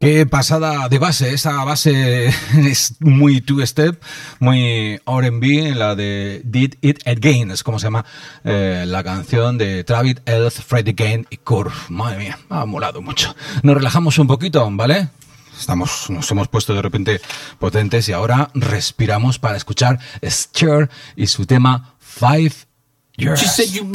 Qué pasada de base, esa base es muy two-step, muy R&B, la de Did It Again, es como se llama la canción de Travis Elth, Fred Again y Curve. Madre mía, ha molado mucho. Nos relajamos un poquito, ¿vale? Nos hemos puesto de repente potentes y ahora respiramos para escuchar Cher y su tema 5 Years.